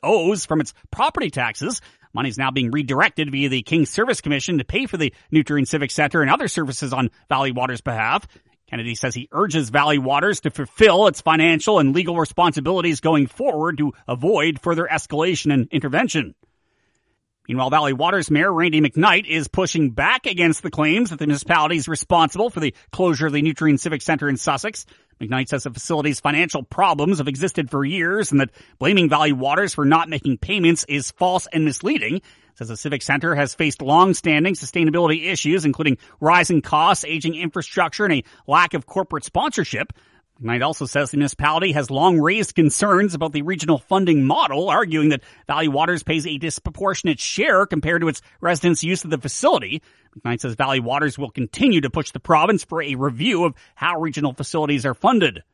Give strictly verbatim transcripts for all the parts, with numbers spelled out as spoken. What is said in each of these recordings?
owes from its property taxes. Money is now being redirected via the King Service Commission to pay for the Nutrien Civic Center and other services on Valley Water's behalf. Kennedy says he urges Valley Waters to fulfill its financial and legal responsibilities going forward to avoid further escalation and intervention. Meanwhile, Valley Waters Mayor Randy McKnight is pushing back against the claims that the municipality is responsible for the closure of the Nutrien Civic Center in Sussex. McKnight says the facility's financial problems have existed for years and that blaming Valley Waters for not making payments is false and misleading. Says the Civic Center has faced long-standing sustainability issues, including rising costs, aging infrastructure, and a lack of corporate sponsorship. McKnight also says the municipality has long raised concerns about the regional funding model, arguing that Valley Waters pays a disproportionate share compared to its residents' use of the facility. McKnight says Valley Waters will continue to push the province for a review of how regional facilities are funded.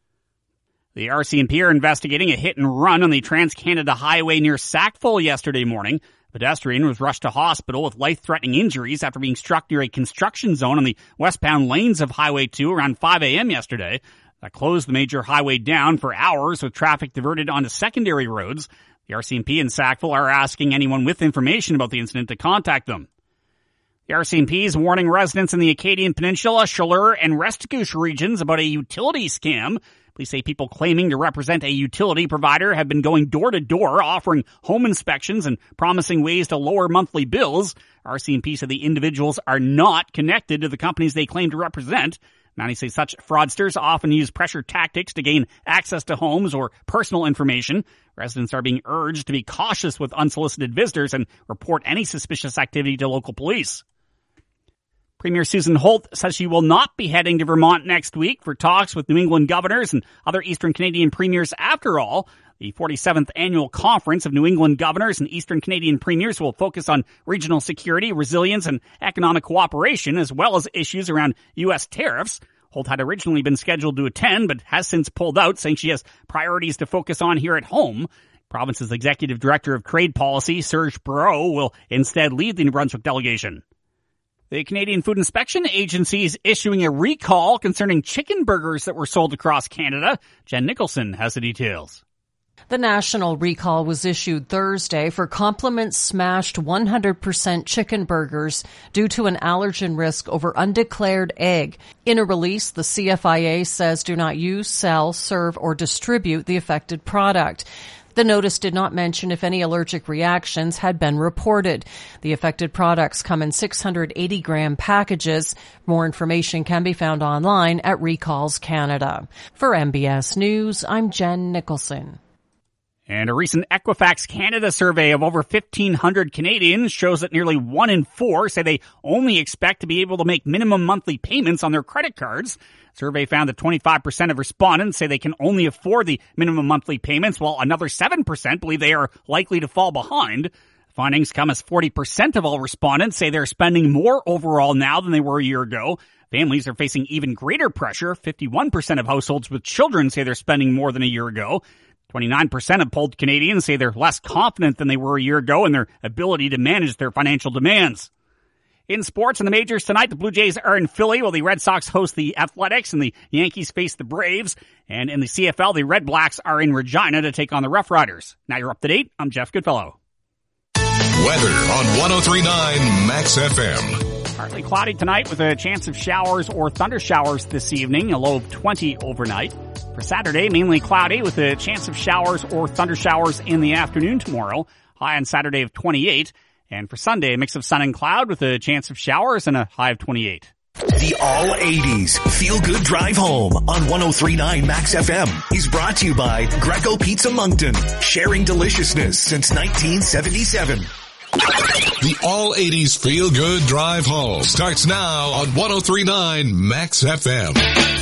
The R C M P are investigating a hit and run on the Trans-Canada Highway near Sackville yesterday morning. A pedestrian was rushed to hospital with life-threatening injuries after being struck near a construction zone on the westbound lanes of Highway two around five a.m. yesterday. That closed the major highway down for hours with traffic diverted onto secondary roads. The R C M P in Sackville are asking anyone with information about the incident to contact them. The R C M P is warning residents in the Acadian Peninsula, Chaleur, and Restigouche regions about a utility scam. Police say people claiming to represent a utility provider have been going door to door, offering home inspections and promising ways to lower monthly bills. R C M P said the individuals are not connected to the companies they claim to represent. Mounties say such fraudsters often use pressure tactics to gain access to homes or personal information. Residents are being urged to be cautious with unsolicited visitors and report any suspicious activity to local police. Premier Susan Holt says she will not be heading to Vermont next week for talks with New England governors and other Eastern Canadian premiers. After all, the forty-seventh Annual Conference of New England Governors and Eastern Canadian Premiers will focus on regional security, resilience, and economic cooperation, as well as issues around U S tariffs. Holt had originally been scheduled to attend, but has since pulled out, saying she has priorities to focus on here at home. Province's Executive Director of Trade Policy, Serge Perreault, will instead lead the New Brunswick delegation. The Canadian Food Inspection Agency is issuing a recall concerning chicken burgers that were sold across Canada. Jen Nicholson has the details. The national recall was issued Thursday for Compliments smashed one hundred percent chicken burgers due to an allergen risk over undeclared egg. In a release, the C F I A says do not use, sell, serve, or distribute the affected product. The notice did not mention if any allergic reactions had been reported. The affected products come in six hundred eighty gram packages. More information can be found online at Recalls Canada. For M B S News, I'm Jen Nicholson. And a recent Equifax Canada survey of over fifteen hundred Canadians shows that nearly one in four say they only expect to be able to make minimum monthly payments on their credit cards. The survey found that twenty-five percent of respondents say they can only afford the minimum monthly payments, while another seven percent believe they are likely to fall behind. Findings come as forty percent of all respondents say they're spending more overall now than they were a year ago. Families are facing even greater pressure. fifty-one percent of households with children say they're spending more than a year ago. twenty-nine percent of polled Canadians say they're less confident than they were a year ago in their ability to manage their financial demands. In sports in the majors tonight, the Blue Jays are in Philly while the Red Sox host the Athletics and the Yankees face the Braves. And in the C F L, the Red Blacks are in Regina to take on the Rough Riders. Now you're up to date. I'm Jeff Goodfellow. Weather on one oh three point nine Max F M. Partly cloudy tonight with a chance of showers or thunder showers this evening, a low of twenty overnight. For Saturday, mainly cloudy with a chance of showers or thunder showers in the afternoon tomorrow, high on Saturday of twenty-eight. And for Sunday, a mix of sun and cloud with a chance of showers and a high of twenty-eight. The All eighties Feel Good Drive Home on one oh three point nine Max F M is brought to you by Greco Pizza Moncton, sharing deliciousness since nineteen seventy-seven. The All eighties Feel Good Drive Home starts now on one oh three point nine Max F M.